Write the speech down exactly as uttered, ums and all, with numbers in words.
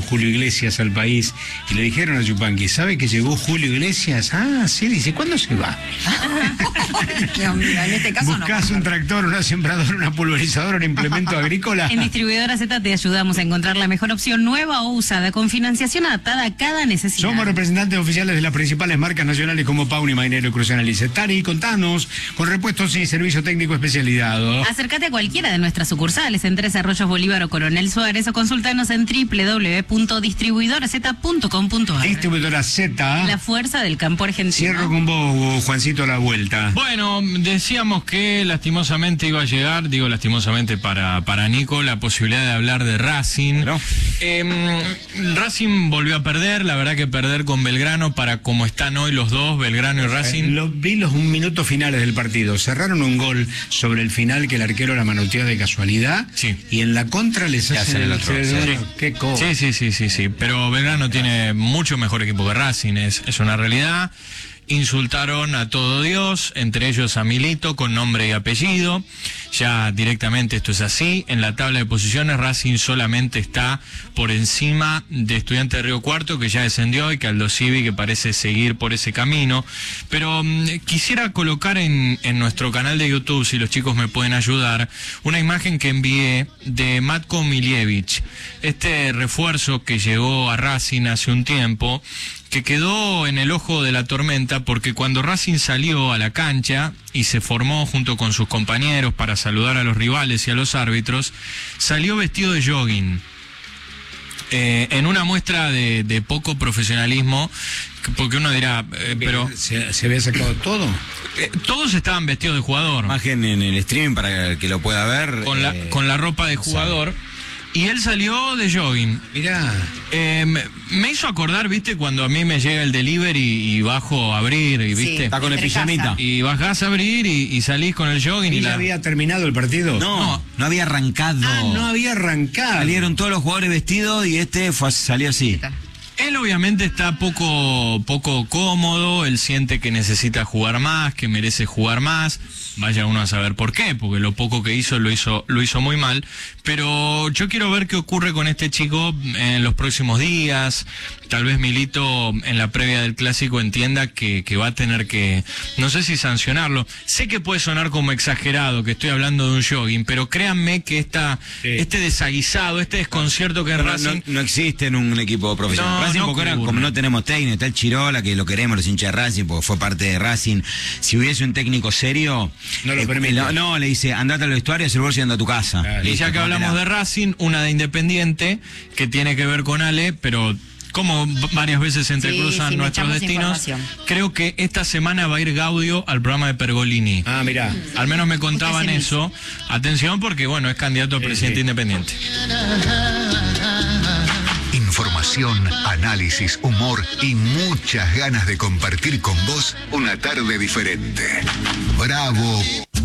Julio Iglesias al país y le dijeron a Yupanqui, ¿sabe que llegó Julio Iglesias? Ah, sí, dice, ¿cuándo se va? No, mira, en este caso ¿Buscás no. un tractor, una sembradora, una pulverizadora, un implemento agrícola? En Distribuidora Z te ayudamos a encontrar la mejor opción nueva o usada con financiación adaptada a cada necesidad. Somos representantes oficiales de las principales marcas nacionales como Pauni, Mainero y Crucianal y Cetari. Contanos con repuestos y servicio técnico especializado. Acércate a cualquiera de nuestras sucursales en Tres Arroyos, Bolívar o Coronel Suárez o consultanos en doble u doble u doble u punto distribuidora z punto com punto a r. Distribuidora Z. La fuerza del campo argentino. Cierro con vos, Juancito, a la vuelta. Bueno, decíamos que lastimosamente iba a llegar, digo lastimosamente para, para Nico, la posibilidad de hablar de Racing. ¿No? Eh, Racing volvió a perder, la verdad que perder con Belgrano para como están hoy los dos, Belgrano y Racing. Eh, lo, vi los minutos finales del partido. Cerraron un gol sobre el final que el arquero la manoteó de casualidad. Sí. Y en la contra les hacen hacen el el otro, tercero. sí. Qué cosa. Sí, sí, sí, sí, sí. Pero Belgrano tiene mucho mejor equipo que Racing, es, es una realidad. Insultaron a todo Dios, entre ellos a Milito, con nombre y apellido. Ya directamente esto es así. En la tabla de posiciones, Racing solamente está por encima de Estudiantes de Río Cuarto, que ya descendió, y que Aldo Civi, que parece seguir por ese camino. Pero mmm, quisiera colocar en, en nuestro canal de YouTube, si los chicos me pueden ayudar, una imagen que envié de Matko Miljevic, este refuerzo que llegó a Racing hace un tiempo, que quedó en el ojo de la tormenta porque cuando Racing salió a la cancha y se formó junto con sus compañeros para saludar a los rivales y a los árbitros, salió vestido de jogging. Eh, en una muestra de, de poco profesionalismo, porque uno dirá, eh, pero... ¿Se, ¿Se había sacado todo? Eh, todos estaban vestidos de jugador. Imagen en el streaming para que lo pueda ver. Con, la, eh, con la ropa de jugador. Y él salió de jogging. Mirá. Eh, me, me hizo acordar, viste, cuando a mí me llega el delivery y bajo a abrir, y viste. Sí, Está con el entre pijamita. casa. Y bajás a abrir y, y salís con el jogging ¿Y y ya la... había terminado el partido? No, No. no había arrancado. Ah, no había arrancado. Salieron todos los jugadores vestidos y este fue, salió así. Él obviamente está poco, poco cómodo, él siente que necesita jugar más, que merece jugar más, vaya uno a saber por qué, porque lo poco que hizo lo hizo, lo hizo muy mal, pero yo quiero ver qué ocurre con este chico en los próximos días. Tal vez Milito en la previa del clásico entienda que, que va a tener que, no sé si sancionarlo. Sé que puede sonar como exagerado, que estoy hablando de un jogging, pero créanme que esta, Sí. este desaguisado, este desconcierto que es No, no, Racing... no existe en un equipo profesional. No, Racing, no porque ahora, ocurre. como no tenemos técnico, está el Chirola, que lo queremos, los hinchas de Racing, porque fue parte de Racing. Si hubiese un técnico serio, No lo eh, permite. No, no, le dice, andate al vestuario, hace el bolso y anda a tu casa. Claro. Y Listo, ya que hablamos tómatela. de Racing, una de Independiente, que tiene que ver con Ale, pero como varias veces se entrecruzan Sí, sí, nuestros necesitamos destinos, información. creo que esta semana va a ir Gaudio al programa de Pergolini. Ah, mirá. Al menos me contaban Usted se eso. Atención porque, bueno, es candidato a presidente sí. independiente. Información, análisis, humor y muchas ganas de compartir con vos una tarde diferente. Bravo